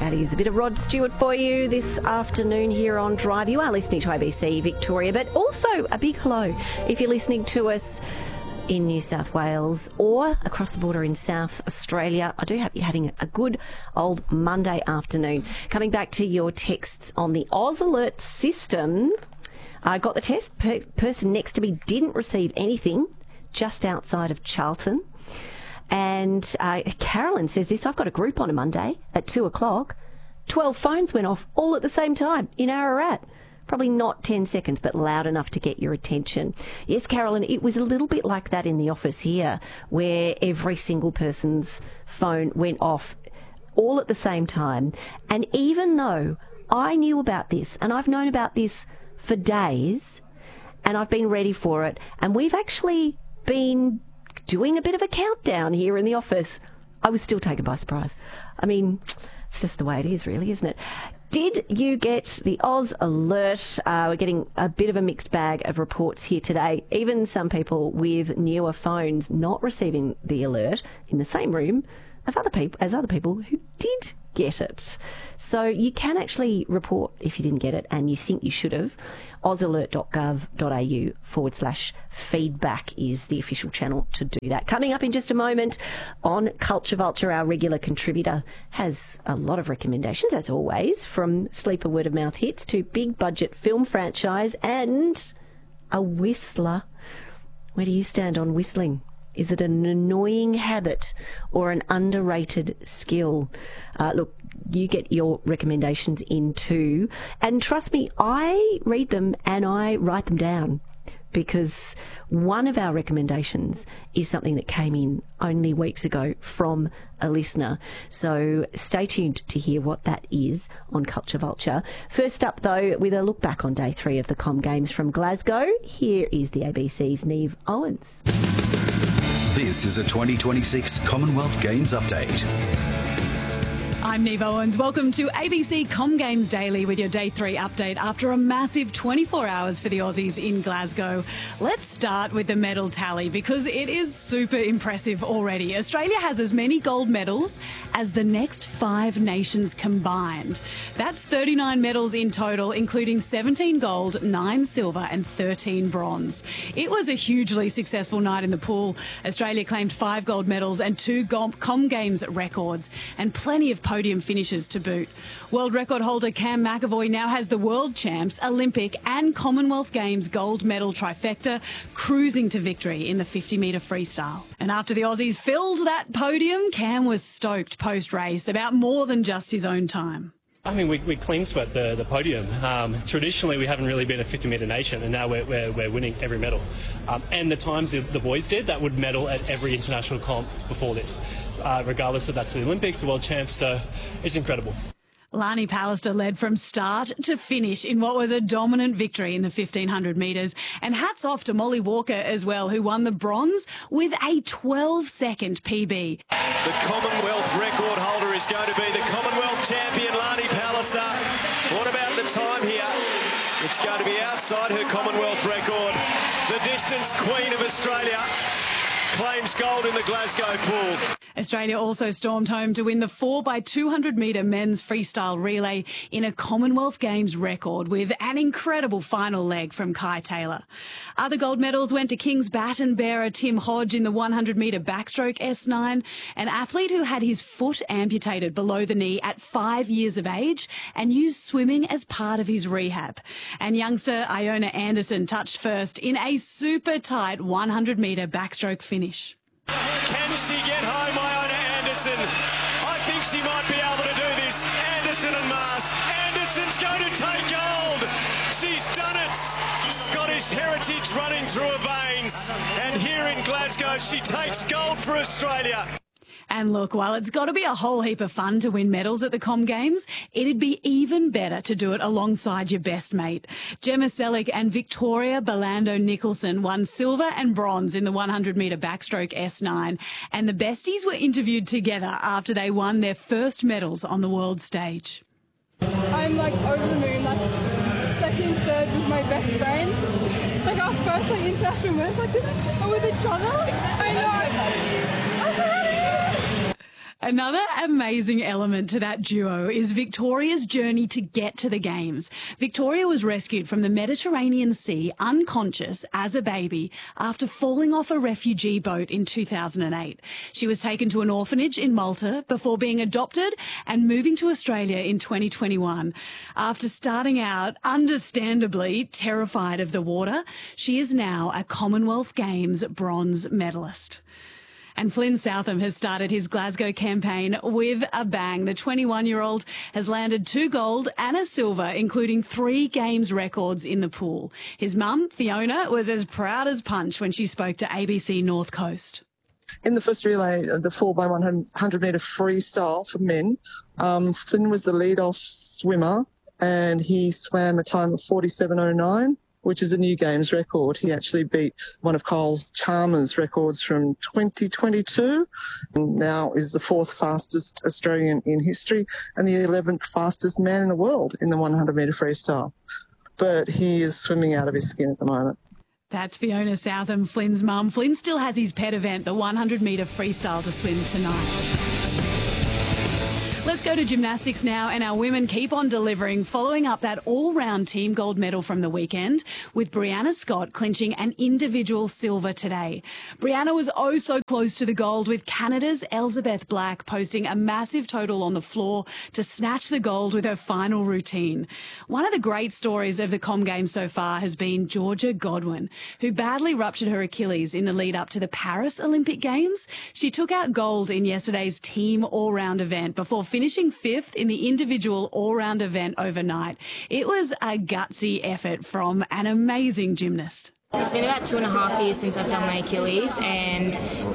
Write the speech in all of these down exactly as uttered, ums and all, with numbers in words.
That is a bit of Rod Stewart for you this afternoon here on Drive. You are listening to A B C Victoria, but also a big hello if you're listening to us in New South Wales or across the border in South Australia. I do hope you're having a good old Monday afternoon. Coming back to your texts on the Oz Alert system, I got the test. Per- person next to me didn't receive anything, just outside of Charlton. And uh, Carolyn says this: I've got a group on a Monday at two o'clock. twelve phones went off all at the same time in Ararat. Probably not ten seconds, but loud enough to get your attention. Yes, Carolyn, it was a little bit like that in the office here, where every single person's phone went off all at the same time. And even though I knew about this, and I've known about this for days, and I've been ready for it, and we've actually been doing a bit of a countdown here in the office, I was still taken by surprise. I mean, it's just the way it is, really, isn't it? Did you get the Oz Alert? Uh, we're getting a bit of a mixed bag of reports here today. Even some people with newer phones not receiving the alert in the same room of other people as other people who did get it. So you can actually report if you didn't get it and you think you should have. ozalert.gov.au forward slash feedback is the official channel to do that. Coming up in just a moment on Culture Vulture, our regular contributor has a lot of recommendations, as always, from sleeper word of mouth hits to big budget film franchise and a whistler. Where do you stand on whistling? Is it an annoying habit or an underrated skill? Uh, look, you get your recommendations in too. And trust me, I read them and I write them down, because one of our recommendations is something that came in only weeks ago from a listener. So stay tuned to hear what that is on Culture Vulture. First up, though, with a look back on day three of the Com Games from Glasgow, here is the A B C's Neve Owens. This is a twenty twenty-six Commonwealth Games update. I'm Neve Owens. Welcome to A B C Com Games Daily with your Day three update after a massive twenty-four hours for the Aussies in Glasgow. Let's start with the medal tally because it is super impressive already. Australia has as many gold medals as the next five nations combined. That's thirty-nine medals in total, including seventeen gold, nine silver and thirteen bronze. It was a hugely successful night in the pool. Australia claimed five gold medals and two Com Games records and plenty of podium finishes to boot. World record holder Cam McEvoy now has the World Champs, Olympic and Commonwealth Games gold medal trifecta, cruising to victory in the fifty metre freestyle. And after the Aussies filled that podium, Cam was stoked post-race about more than just his own time. I mean, we, we clean swept the, the podium. Um, traditionally, we haven't really been a fifty metre nation, and now we're, we're, we're winning every medal. Um, and the times the, the boys did, that would medal at every international comp before this, uh, regardless if that's the Olympics, the World Champs, so it's incredible. Lani Pallister led from start to finish in what was a dominant victory in the fifteen hundred metres. And hats off to Molly Walker as well, who won the bronze with a twelve second P B. The Commonwealth record holder is going to be the Commonwealth champion, Lani Pallister. What about the time here? It's going to be outside her Commonwealth record. The distance queen of Australia claims gold in the Glasgow pool. Australia also stormed home to win the four by two hundred metre men's freestyle relay in a Commonwealth Games record with an incredible final leg from Kai Taylor. Other gold medals went to King's baton bearer Tim Hodge in the one hundred metre backstroke S nine, an athlete who had his foot amputated below the knee at five years of age and used swimming as part of his rehab. And youngster Iona Anderson touched first in a super tight one hundred metre backstroke finish. Can she get home, Iona Anderson? I think she might be able to do this. Anderson and Mars. Anderson's going to take gold. She's done it. Scottish heritage running through her veins. And here in Glasgow, she takes gold for Australia. And look, while it's got to be a whole heap of fun to win medals at the Com Games, it'd be even better to do it alongside your best mate. Gemma Selick and Victoria Belando Nicholson won silver and bronze in the one hundred metre backstroke S nine, and the besties were interviewed together after they won their first medals on the world stage. I'm like over the moon, like second, third with my best friend. Like our first like international medals like this, but with each other. I know. I was like, Another amazing element to that duo is Victoria's journey to get to the Games. Victoria was rescued from the Mediterranean Sea unconscious as a baby after falling off a refugee boat in two thousand eight. She was taken to an orphanage in Malta before being adopted and moving to Australia in twenty twenty-one. After starting out, understandably, terrified of the water, she is now a Commonwealth Games bronze medalist. And Flynn Southam has started his Glasgow campaign with a bang. The twenty-one-year-old has landed two gold and a silver, including three Games records in the pool. His mum, Fiona, was as proud as punch when she spoke to A B C North Coast. In the first relay, the four by one hundred metre freestyle for men, um, Flynn was the lead-off swimmer and he swam a time of forty-seven oh nine. Which is a new Games record. He actually beat one of Kyle Chalmers' records from twenty twenty-two and now is the fourth fastest Australian in history and the eleventh fastest man in the world in the one hundred metre freestyle. But he is swimming out of his skin at the moment. That's Fiona Southam, Flynn's mum. Flynn still has his pet event, the one hundred metre freestyle, to swim tonight. Let's go to gymnastics now, and our women keep on delivering, following up that all-round team gold medal from the weekend, with Brianna Scott clinching an individual silver today. Brianna was oh so close to the gold, with Canada's Elizabeth Black posting a massive total on the floor to snatch the gold with her final routine. One of the great stories of the Com Games so far has been Georgia Godwin, who badly ruptured her Achilles in the lead up to the Paris Olympic Games. She took out gold in yesterday's team all-round event before finishing fifth in the individual all-round event overnight. It was a gutsy effort from an amazing gymnast. It's been about two and a half years since I've done my Achilles, and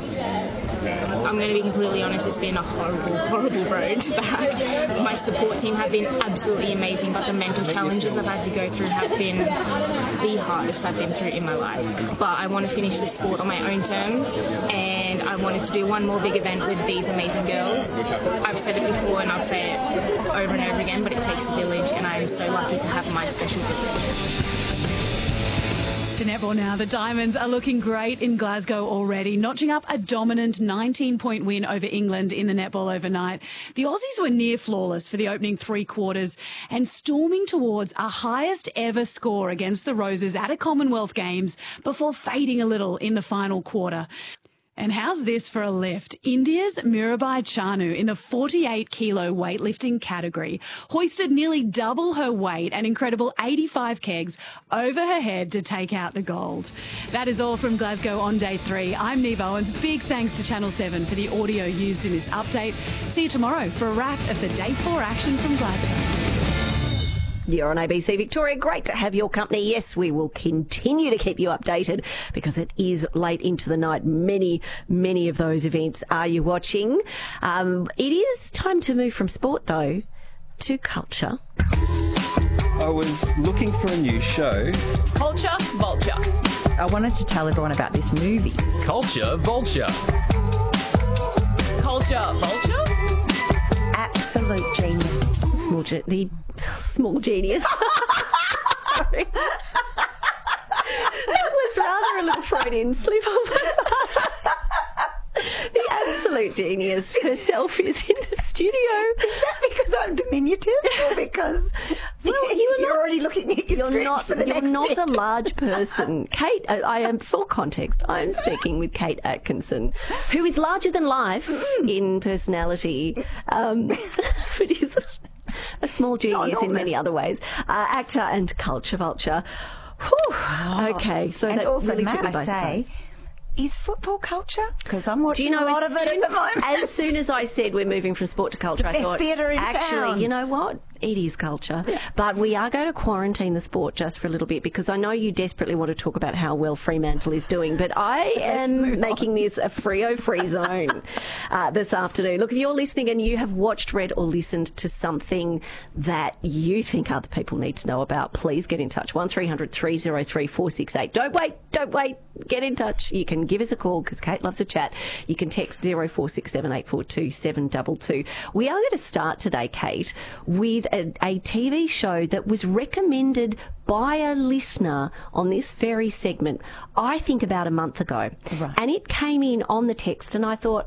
I'm going to be completely honest, it's been a horrible, horrible road back. My support team have been absolutely amazing, but the mental challenges I've had to go through have been the hardest I've been through in my life. But I want to finish this sport on my own terms, and I wanted to do one more big event with these amazing girls. I've said it before and I'll say it over and over again, but it takes a village, and I am so lucky to have my special village. To netball now, the Diamonds are looking great in Glasgow already, notching up a dominant nineteen-point win over England in the netball overnight. The Aussies were near flawless for the opening three quarters and storming towards a highest ever score against the Roses at a Commonwealth Games before fading a little in the final quarter. And how's this for a lift? India's Mirabai Chanu in the forty-eight kilo weightlifting category hoisted nearly double her weight, an incredible eighty-five kegs, over her head to take out the gold. That is all from Glasgow on day three. I'm Neve Owens. Big thanks to Channel seven for the audio used in this update. See you tomorrow for a wrap of the day four action from Glasgow. You're on A B C Victoria. Great to have your company. Yes, we will continue to keep you updated because it is late into the night. Many, many of those events are you watching. Um, it is time to move from sport, though, to culture. I was looking for a new show. Culture Vulture. I wanted to tell everyone about this movie. Culture Vulture. Culture Vulture? Absolute genius. Small, ge- the small genius. Sorry. That was rather a little Freudian slip up. The absolute genius herself is in the studio. Is that because I'm diminutive or because well, you you're not, already looking at your you're not, for the You're next not bit. a large person. Kate, I, I am, for context, I'm speaking with Kate Atkinson, who is larger than life in personality, um, but is a small genius in many other ways. Uh, actor and culture vulture. Whew. Oh. Okay, so and that also, really may took me I by say, surprise. Is football culture? Because I'm watching Do you know, a lot of it soon, at the moment. As soon as I said we're moving from sport to culture, the I best thought, theatre in actually, town. you know what? It is culture. Yeah. But we are going to quarantine the sport just for a little bit because I know you desperately want to talk about how well Fremantle is doing, but I am making this a Freo-free zone uh, this afternoon. Look, if you're listening and you have watched, read or listened to something that you think other people need to know about, please get in touch. one three hundred three oh three four six eight. Don't wait, don't wait. Get in touch. You can give us a call because Kate loves a chat. You can text zero four six seven eight four two seven two two. We are going to start today, Kate, with a, a T V show that was recommended by a listener on this very segment, I think about a month ago. Right. And it came in on the text and I thought,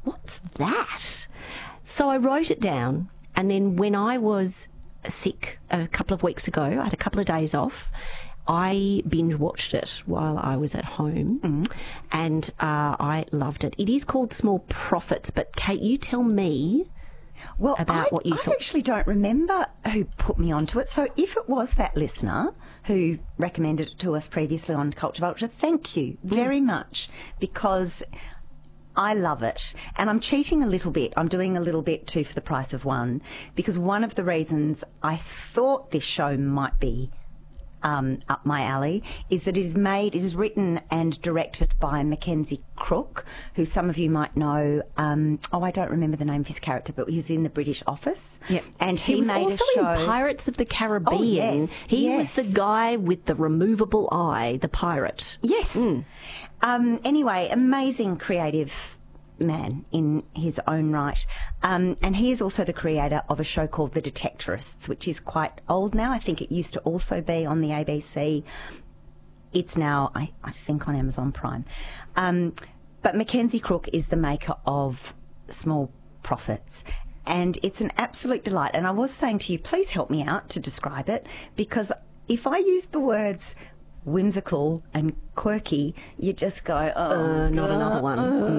what's that? So I wrote it down, and then when I was sick a couple of weeks ago, I had a couple of days off, I binge watched it while I was at home, mm. and uh, I loved it. It is called Small Profits, but Kate, you tell me well, about I, what you I thought. I actually don't remember who put me onto it. So if it was that listener who recommended it to us previously on Culture Vulture, thank you very mm. much, because I love it. And I'm cheating a little bit. I'm doing a little bit two for the price of one, because one of the reasons I thought this show might be Um, up my alley is that it is made, it is written and directed by Mackenzie Crook, who some of you might know. Um, oh, I don't remember the name of his character, but he was in The British Office. Yep. And he, he was made also a show in Pirates of the Caribbean. Oh, yes, he yes. was the guy with the removable eye, the pirate. Yes. Mm. Um, anyway, amazing creative man in his own right. Um, and he is also the creator of a show called The Detectorists, which is quite old now. I think it used to also be on the A B C. It's now, I, I think, on Amazon Prime. Um, but Mackenzie Crook is the maker of Small Profits. And it's an absolute delight. And I was saying to you, please help me out to describe it, because if I use the words whimsical and quirky, you just go, oh, uh, not God, another one. Uh,